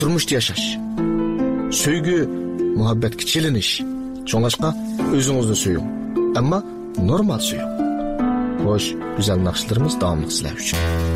turmuşda yaşaş. Söygü, muhabbetki çeliniş. Çoğunlaşqa özünüzü söyün. Ama normal söyün. Hoş, güzel nakşılarımız devamlı sizler üçün.